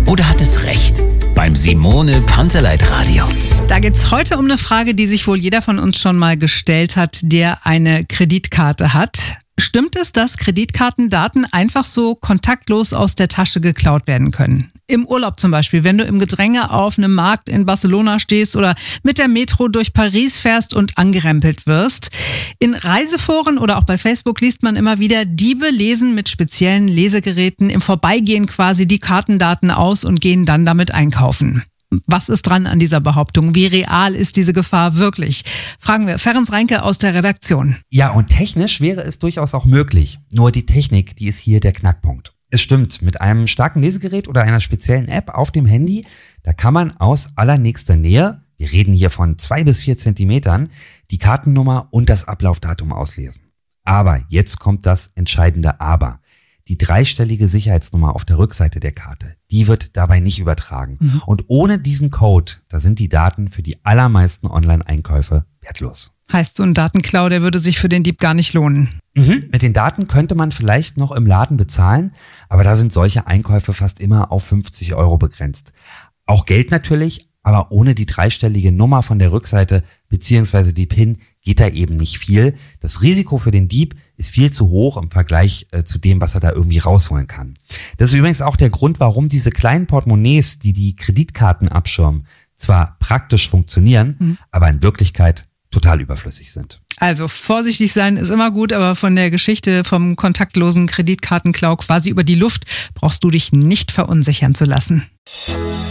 oder hat es recht? Beim Simone Panteleit Radio. Da geht es heute um eine Frage, die sich wohl jeder von uns schon mal gestellt hat, der eine Kreditkarte hat. Stimmt es, dass Kreditkartendaten einfach so kontaktlos aus der Tasche geklaut werden können? Im Urlaub zum Beispiel, wenn du im Gedränge auf einem Markt in Barcelona stehst oder mit der Metro durch Paris fährst und angerempelt wirst. In Reiseforen oder auch bei Facebook liest man immer wieder, Diebe lesen mit speziellen Lesegeräten im Vorbeigehen quasi die Kartendaten aus und gehen dann damit einkaufen. Was ist dran an dieser Behauptung? Wie real ist diese Gefahr wirklich? Fragen wir Ferenc Reinke aus der Redaktion. Ja, und technisch wäre es durchaus auch möglich. Nur die Technik, die ist hier der Knackpunkt. Es stimmt, mit einem starken Lesegerät oder einer speziellen App auf dem Handy, da kann man aus allernächster Nähe, wir reden hier von 2 bis 4 Zentimetern, die Kartennummer und das Ablaufdatum auslesen. Aber jetzt kommt das entscheidende Aber. Die 3-stellige Sicherheitsnummer auf der Rückseite der Karte, die wird dabei nicht übertragen. Und ohne diesen Code, da sind die Daten für die allermeisten Online-Einkäufe wertlos. Heißt, so ein Datenklau, der würde sich für den Dieb gar nicht lohnen. Mit den Daten könnte man vielleicht noch im Laden bezahlen, aber da sind solche Einkäufe fast immer auf 50 € begrenzt. Auch Geld natürlich, aber ohne die 3-stellige Nummer von der Rückseite bzw. die PIN geht da eben nicht viel. Das Risiko für den Dieb ist viel zu hoch im Vergleich zu dem, was er da irgendwie rausholen kann. Das ist übrigens auch der Grund, warum diese kleinen Portemonnaies, die die Kreditkarten abschirmen, zwar praktisch funktionieren, aber in Wirklichkeit total überflüssig sind. Also vorsichtig sein ist immer gut, aber von der Geschichte vom kontaktlosen Kreditkartenklau quasi über die Luft brauchst du dich nicht verunsichern zu lassen.